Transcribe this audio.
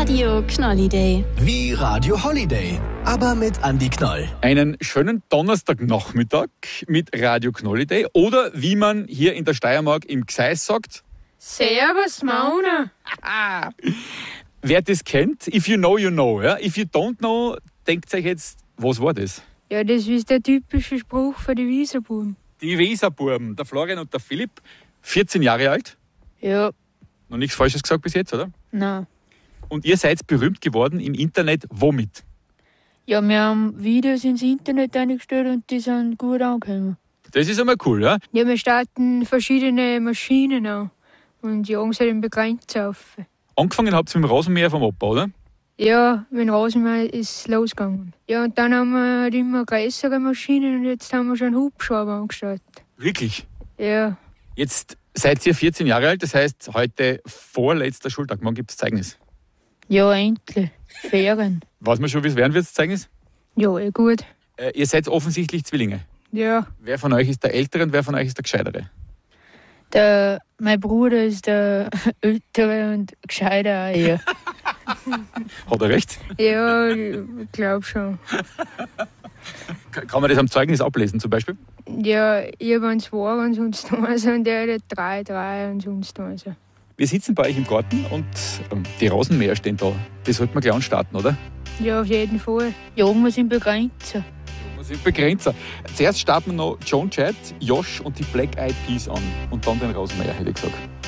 Radio Knolliday. Wie Radio Holiday, aber mit Andi Knoll. Einen schönen Donnerstagnachmittag mit Radio Knolliday oder wie man hier in der Steiermark im Gseis sagt, Servus, Mauna. wer das kennt, if you know, you know. Ja? If you don't know, denkt euch jetzt, was war das? Ja, das ist der typische Spruch für die Wieserbuben. Die Weserbuben, der Florian und der Philipp, 14 Jahre alt. Ja, Noch nichts Falsches gesagt bis jetzt, oder? nein. Und ihr seid berühmt geworden im Internet. Womit? Ja, wir haben Videos ins Internet eingestellt und die sind gut angekommen. Das ist einmal cool, ja? Ja, wir starten verschiedene Maschinen an und jagen sie den Begrenzer auf. Angefangen habt ihr mit dem Rasenmäher vom Opa, oder? Ja, mit dem Rasenmäher ist es losgegangen. Ja, und dann haben wir halt immer größere Maschinen und jetzt haben wir schon einen Hubschrauber angestartet. Wirklich? Ja, Jetzt seid ihr 14 Jahre alt, das heißt heute vorletzter Schultag. Morgen gibt es Zeugnis. ja, endlich. Ferien. Weiß man schon, wie es werden wird, das Zeugnis? Ja, gut. Ihr seid offensichtlich Zwillinge. Ja, Wer von euch ist der Ältere und wer von euch ist der Gescheitere? mein Bruder ist der Ältere und gescheiter auch, ja. Hat er recht? Ja, ich glaube schon. Kann man das am Zeugnis ablesen zum Beispiel? Ja, ich habe einen 2 und sonst eins und der hat 3 und sonst eins. Wir sitzen bei euch im Garten und die Rasenmäher stehen da. Das sollten wir gleich anstarten, oder? Ja, auf jeden Fall. Jagen wir sind Begrenzer. Wir sind Begrenzer. Zuerst starten wir noch Joan Jett, Josh und die Black Eyed Peas an und dann den Rasenmäher, hätte ich gesagt.